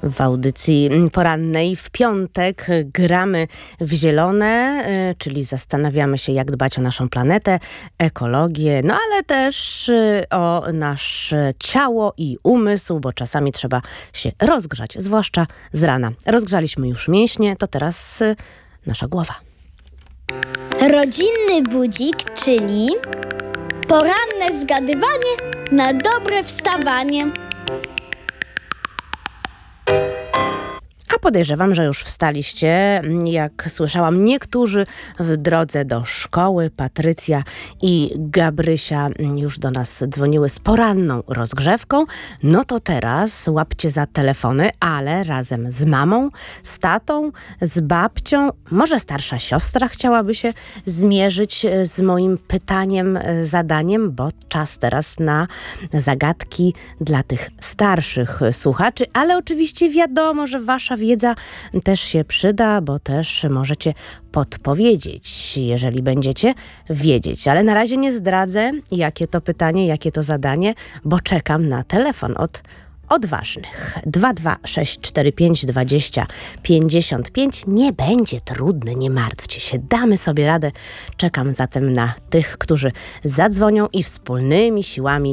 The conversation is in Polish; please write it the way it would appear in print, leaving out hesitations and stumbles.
W audycji porannej w piątek gramy w zielone, czyli zastanawiamy się, jak dbać o naszą planetę, ekologię, no ale też o nasze ciało i umysł, bo czasami trzeba się rozgrzać, zwłaszcza z rana. Rozgrzaliśmy już mięśnie, to teraz nasza głowa. Rodzinny budzik, czyli poranne zgadywanie na dobre wstawanie. A podejrzewam, że już wstaliście, jak słyszałam, niektórzy w drodze do szkoły. Patrycja i Gabrysia już do nas dzwoniły z poranną rozgrzewką. No to teraz łapcie za telefony, ale razem z mamą, z tatą, z babcią. Może starsza siostra chciałaby się zmierzyć z moim pytaniem, zadaniem, bo czas teraz na zagadki dla tych starszych słuchaczy. Ale oczywiście wiadomo, że wasza wiedza też się przyda, bo też możecie podpowiedzieć, jeżeli będziecie wiedzieć. Ale na razie nie zdradzę, jakie to pytanie, jakie to zadanie, bo czekam na telefon od odważnych. 22645 20 55. Nie będzie trudny, nie martwcie się, damy sobie radę. Czekam zatem na tych, którzy zadzwonią i wspólnymi siłami